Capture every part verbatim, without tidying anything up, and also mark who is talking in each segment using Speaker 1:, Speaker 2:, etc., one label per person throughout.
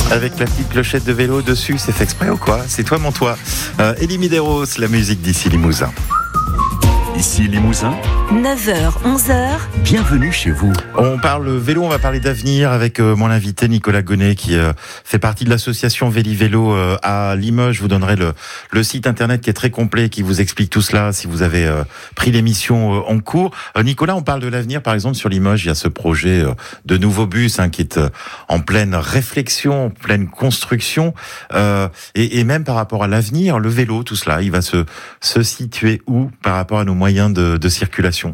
Speaker 1: Avec la petite clochette de vélo dessus, c'est fait exprès ou quoi? C'est toi mon toit. Euh, Elie Medeiros, la musique d'ici Limousin.
Speaker 2: Ici Limousin,
Speaker 3: neuf heures, onze heures.
Speaker 2: Bienvenue chez vous.
Speaker 1: On parle vélo, on va parler d'avenir avec euh, mon invité Nicolas Gonnet qui euh, fait partie de l'association Véli Vélo euh, à Limoges. Je vous donnerai le, le site internet qui est très complet, qui vous explique tout cela si vous avez euh, pris l'émission euh, en cours. Euh, Nicolas, on parle de l'avenir par exemple sur Limoges. Il y a ce projet euh, de nouveau bus hein, qui est euh, en pleine réflexion, en pleine construction. Euh, et, et même par rapport à l'avenir, le vélo, tout cela, il va se, se situer où par rapport à nos moyens de, de circulation?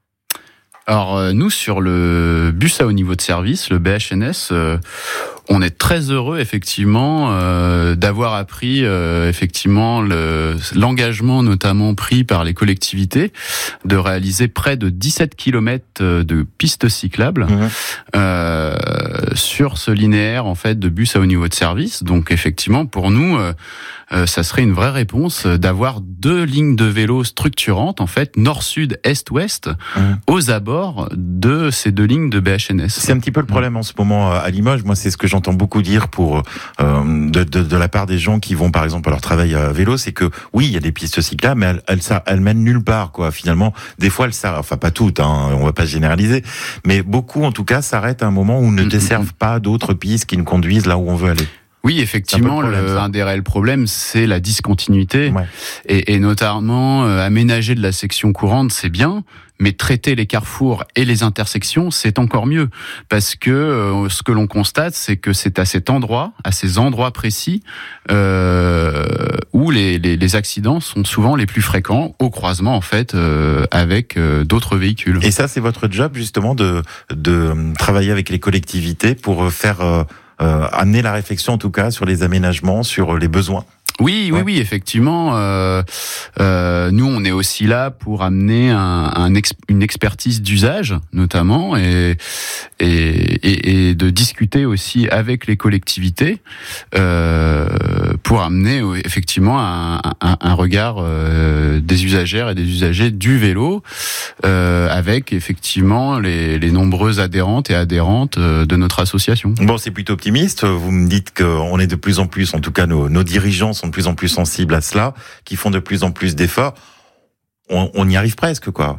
Speaker 4: Alors euh, nous sur le bus à haut niveau de service, le B H N S, euh, on est très heureux effectivement euh, d'avoir appris euh, effectivement le, l'engagement notamment pris par les collectivités de réaliser près de dix-sept kilomètres de pistes cyclables mmh. euh, sur ce linéaire en fait de bus à haut niveau de service. Donc effectivement pour nous euh, euh, ça serait une vraie réponse d'avoir deux lignes de vélo structurantes en fait nord-sud, est-ouest mmh. aux abords de ces deux lignes de B H N S.
Speaker 1: C'est un petit peu le problème en ce moment à Limoges. Moi c'est ce que j'entends beaucoup dire pour euh, de, de, de la part des gens qui vont par exemple à leur travail à vélo, c'est que oui, il y a des pistes cyclables, mais elles, elles, elles mènent nulle part, quoi. Finalement, des fois, elles s'arrêtent, enfin pas toutes, hein, on va pas généraliser, mais beaucoup, en tout cas, s'arrêtent à un moment où ne desservent mmh. pas d'autres pistes qui nous conduisent là où on veut aller.
Speaker 4: Oui, effectivement, un, problème, le, un des réels problèmes, c'est la discontinuité. Ouais. Et, et notamment, euh, aménager de la section courante, c'est bien, mais traiter les carrefours et les intersections, c'est encore mieux. Parce que euh, ce que l'on constate, c'est que c'est à cet endroit, à ces endroits précis, euh, où les, les, les accidents sont souvent les plus fréquents, au croisement, en fait, euh, avec euh, d'autres véhicules.
Speaker 1: Et ça, c'est votre job, justement, de, de travailler avec les collectivités pour faire... Euh, Euh, amener la réflexion en tout cas sur les aménagements, sur les besoins.
Speaker 4: Oui, oui, ouais. oui, effectivement. Euh, euh, nous, on est aussi là pour amener un, un ex, une expertise d'usage, notamment, et, et, et, et de discuter aussi avec les collectivités euh, pour amener effectivement un, un, un regard euh, des usagères et des usagers du vélo, euh, avec effectivement les, les nombreuses adhérentes et adhérentes de notre association.
Speaker 1: Bon, c'est plutôt optimiste. Vous me dites qu'on est de plus en plus, en tout cas, nos, nos dirigeants sont de plus en plus sensibles à cela, qui font de plus en plus d'efforts. On, on y arrive presque, quoi.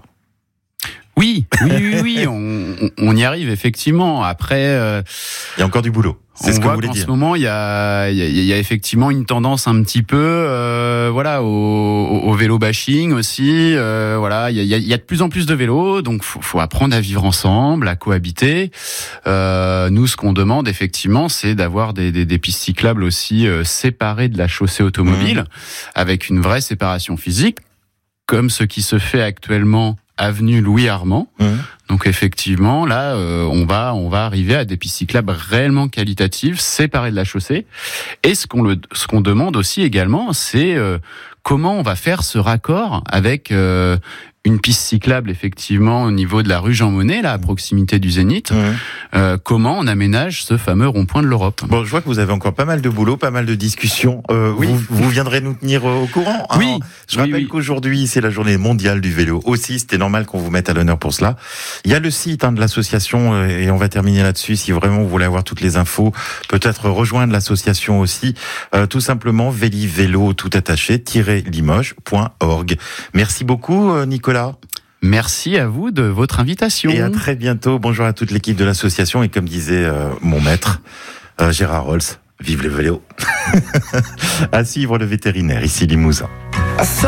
Speaker 4: Oui, oui, oui, oui, on, on y arrive effectivement. Après, euh,
Speaker 1: il y a encore du boulot. C'est
Speaker 4: on
Speaker 1: ce que
Speaker 4: voit
Speaker 1: vous voulez
Speaker 4: qu'en
Speaker 1: dire.
Speaker 4: ce moment, il y a, il y a, il y a effectivement une tendance un petit peu, euh, voilà, au, au, au vélo bashing aussi. Euh, voilà, il y a, il y a de plus en plus de vélos, donc faut, faut apprendre à vivre ensemble, à cohabiter. Euh, nous, ce qu'on demande effectivement, c'est d'avoir des, des, des pistes cyclables aussi euh, séparées de la chaussée automobile, mmh. avec une vraie séparation physique, comme ce qui se fait actuellement avenue Louis Armand. Mmh. Donc effectivement, là, euh, on va on va arriver à des pistes cyclables réellement qualitatives, séparées de la chaussée. Et ce qu'on le ce qu'on demande aussi également, c'est euh, comment on va faire ce raccord avec euh, une piste cyclable effectivement au niveau de la rue Jean Monnet, là à proximité du Zénith. Mmh. Euh, comment on aménage ce fameux rond-point de l'Europe? Bon,
Speaker 1: je vois que vous avez encore pas mal de boulot, pas mal de discussions. Euh, oui. vous, vous viendrez nous tenir au courant. Hein.
Speaker 4: Oui.
Speaker 1: Je rappelle oui, oui. qu'aujourd'hui c'est la journée mondiale du vélo. Aussi, c'était normal qu'on vous mette à l'honneur pour cela. Il y a le site hein, de l'association et on va terminer là-dessus. Si vraiment vous voulez avoir toutes les infos, peut-être rejoindre l'association aussi. Euh, tout simplement Véli Vélo tout attaché limoges point org. Merci beaucoup Nicolas.
Speaker 4: Merci à vous de votre invitation.
Speaker 1: Et à très bientôt. Bonjour à toute l'équipe de l'association. Et comme disait euh, mon maître, euh, Gérard Rolls, vive le vélo. À suivre le vétérinaire, ici Limousin.